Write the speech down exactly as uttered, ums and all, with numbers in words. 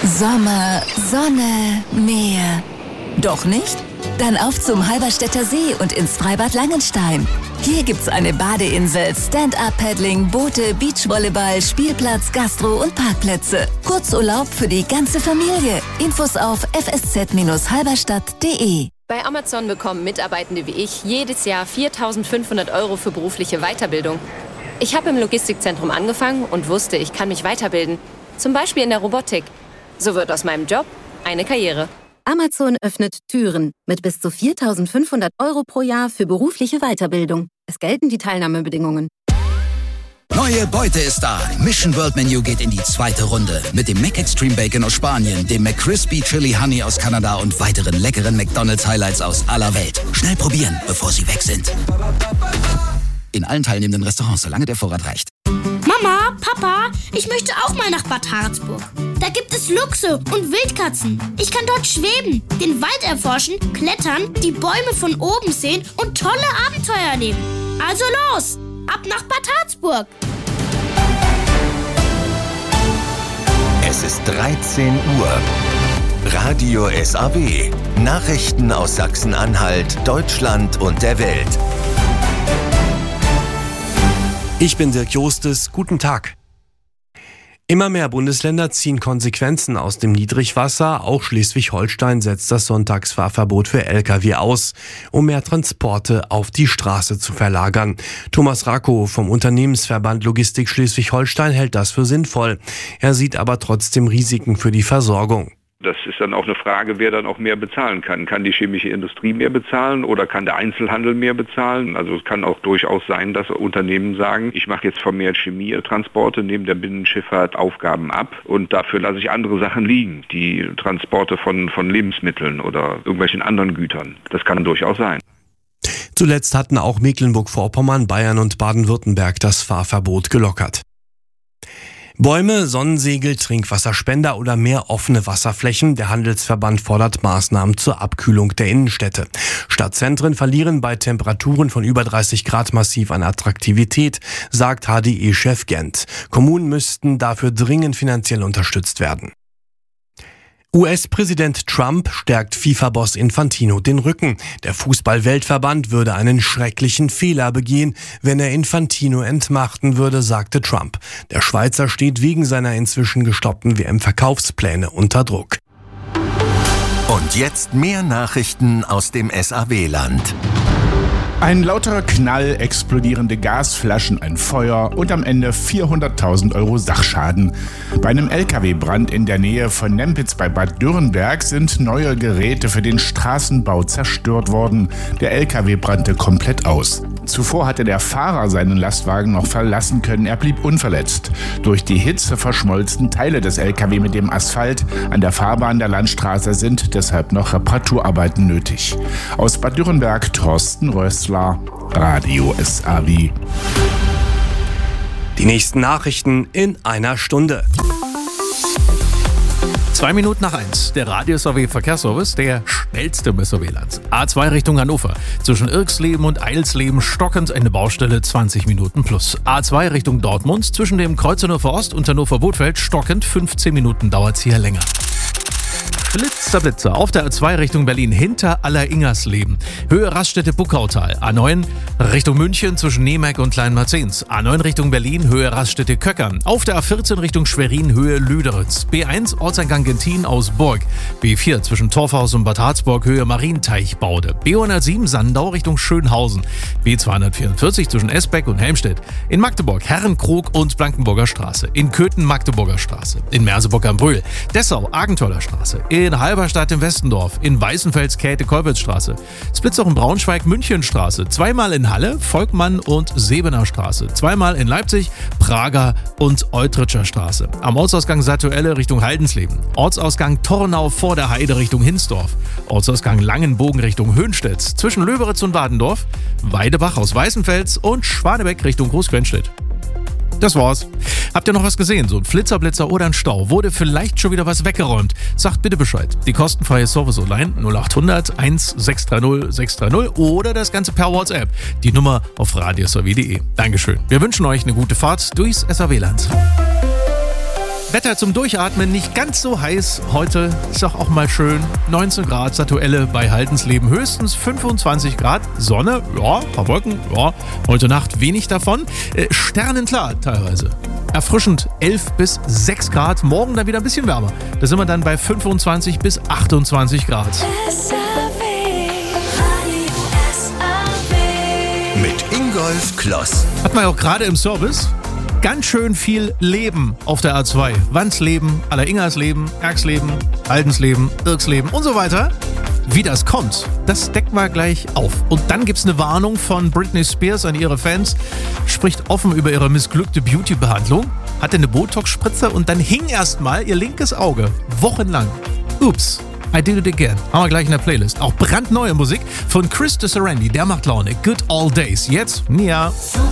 Sommer, Sonne, Meer. Doch nicht? Dann auf zum Halberstädter See und ins Freibad Langenstein. Hier gibt's eine Badeinsel, Stand-Up-Paddling, Boote, Beachvolleyball, Spielplatz, Gastro und Parkplätze. Kurzurlaub für die ganze Familie. Infos auf f s z Bindestrich halberstadt punkt de. Bei Amazon bekommen Mitarbeitende wie ich jedes Jahr viertausendfünfhundert Euro für berufliche Weiterbildung. Ich habe im Logistikzentrum angefangen und wusste, ich kann mich weiterbilden. Zum Beispiel in der Robotik. So wird aus meinem Job eine Karriere. Amazon öffnet Türen mit bis zu viertausendfünfhundert Euro pro Jahr für berufliche Weiterbildung. Es gelten die Teilnahmebedingungen. Neue Beute ist da. Mission World Menu geht in die zweite Runde. Mit dem McExtreme Bacon aus Spanien, dem McCrispy Chili Honey aus Kanada und weiteren leckeren McDonald's Highlights aus aller Welt. Schnell probieren, bevor sie weg sind. In allen teilnehmenden Restaurants, solange der Vorrat reicht. Mama, Papa, ich möchte auch mal nach Bad Harzburg. Da gibt es Luchse und Wildkatzen. Ich kann dort schweben, den Wald erforschen, klettern, die Bäume von oben sehen und tolle Abenteuer erleben. Also los, ab nach Bad Harzburg. Es ist dreizehn Uhr. Radio S A W. Nachrichten aus Sachsen-Anhalt, Deutschland und der Welt. Ich bin Dirk Jostes. Guten Tag. Immer mehr Bundesländer ziehen Konsequenzen aus dem Niedrigwasser. Auch Schleswig-Holstein setzt das Sonntagsfahrverbot für L K W aus, um mehr Transporte auf die Straße zu verlagern. Thomas Rakow vom Unternehmensverband Logistik Schleswig-Holstein hält das für sinnvoll. Er sieht aber trotzdem Risiken für die Versorgung. Das ist dann auch eine Frage, wer dann auch mehr bezahlen kann. Kann die chemische Industrie mehr bezahlen oder kann der Einzelhandel mehr bezahlen? Also es kann auch durchaus sein, dass Unternehmen sagen, ich mache jetzt vermehrt Chemietransporte, nehme der Binnenschifffahrt Aufgaben ab und dafür lasse ich andere Sachen liegen, die Transporte von, von Lebensmitteln oder irgendwelchen anderen Gütern. Das kann durchaus sein. Zuletzt hatten auch Mecklenburg-Vorpommern, Bayern und Baden-Württemberg das Fahrverbot gelockert. Bäume, Sonnensegel, Trinkwasserspender oder mehr offene Wasserflächen. Der Handelsverband fordert Maßnahmen zur Abkühlung der Innenstädte. Stadtzentren verlieren bei Temperaturen von über dreißig Grad massiv an Attraktivität, sagt H D E-Chef Gent. Kommunen müssten dafür dringend finanziell unterstützt werden. U S-Präsident Trump stärkt FIFA-Boss Infantino den Rücken. Der Fußball-Weltverband würde einen schrecklichen Fehler begehen, wenn er Infantino entmachten würde, sagte Trump. Der Schweizer steht wegen seiner inzwischen gestoppten W M-Verkaufspläne unter Druck. Und jetzt mehr Nachrichten aus dem S A W-Land. Ein lauterer Knall, explodierende Gasflaschen, ein Feuer und am Ende vierhunderttausend Euro Sachschaden. Bei einem L K W-Brand in der Nähe von Nempitz bei Bad Dürrenberg sind neue Geräte für den Straßenbau zerstört worden. Der L K W brannte komplett aus. Zuvor hatte der Fahrer seinen Lastwagen noch verlassen können, er blieb unverletzt. Durch die Hitze verschmolzen Teile des L K W mit dem Asphalt. An der Fahrbahn der Landstraße sind deshalb noch Reparaturarbeiten nötig. Aus Bad Dürrenberg, Thorsten Rössler, Radio S A W. Die nächsten Nachrichten in einer Stunde. Zwei Minuten nach eins. Der Radio S A W Verkehrsservice, der schnellste im S A W-Land. A zwei Richtung Hannover. Zwischen Irksleben und Eilsleben stockend eine Baustelle zwanzig Minuten plus. A zwei Richtung Dortmund. Zwischen dem Kreuz Hannover Ost und Hannover Bothfeld stockend fünfzehn Minuten dauert's hier länger. Blitzer, Blitzer auf der A zwei Richtung Berlin hinter Alleringersleben. Höhe Raststätte Buckautal. A neun Richtung München zwischen Nemeck und Kleinmarzens. A neun Richtung Berlin, Höhe Raststätte Köckern. Auf der A vierzehn Richtung Schwerin, Höhe Lüderitz. B eins Ortseingang Gentin aus Burg. B vier zwischen Torfhaus und Bad Harzburg, Höhe Marienteichbaude. B hundertsieben Sandau Richtung Schönhausen. B zweihundertvierundvierzig zwischen Esbeck und Helmstedt. In Magdeburg Herrenkrog und Blankenburger Straße. In Köthen Magdeburger Straße. In Merseburg am Brühl. Dessau Argenteuler Straße. In Halberstadt im Westendorf, in Weißenfels Käthe-Kolwitzstraße, Splitzhoch in Braunschweig Münchenstraße, zweimal in Halle, Volkmann und Sebener Straße, zweimal in Leipzig, Prager und Eutritscher Straße. Am Ortsausgang Satuelle Richtung Haldensleben, Ortsausgang Tornau vor der Heide Richtung Hinsdorf, Ortsausgang Langenbogen Richtung Höhnstedt, zwischen Löberitz und Wadendorf, Weidebach aus Weißenfels und Schwanebeck Richtung Großquenstedt. Das war's. Habt ihr noch was gesehen? So ein Flitzerblitzer oder ein Stau? Wurde vielleicht schon wieder was weggeräumt? Sagt bitte Bescheid. Die kostenfreie Service-Hotline null acht hundert eins sechs drei null sechs drei null oder das Ganze per WhatsApp. Die Nummer auf radio s a w punkt de. Dankeschön. Wir wünschen euch eine gute Fahrt durchs S A W-Land. Wetter zum Durchatmen, nicht ganz so heiß. Heute ist doch auch mal schön. neunzehn Grad, Satuelle bei Haldensleben, höchstens fünfundzwanzig Grad. Sonne, ja, paar Wolken, ja. Heute Nacht wenig davon. Äh, sternenklar teilweise. Erfrischend elf bis sechs Grad. Morgen dann wieder ein bisschen wärmer. Da sind wir dann bei fünfundzwanzig bis achtundzwanzig Grad. Mit Ingolf Kloss. Hat man ja auch gerade im Service. Ganz schön viel Leben auf der A zwei. Wandsleben, Allersingersleben, Erxleben, Haldensleben, Irxleben und so weiter. Wie das kommt, das decken wir gleich auf. Und dann gibt's eine Warnung von Britney Spears an ihre Fans. Spricht offen über ihre missglückte Beauty-Behandlung. Hatte eine Botox-Spritze und dann hing erstmal ihr linkes Auge. Wochenlang. Ups. I Did It Again. Haben wir gleich in der Playlist. Auch brandneue Musik von Chris de Serendi. Der macht Laune. Good Old Days. Jetzt, ja.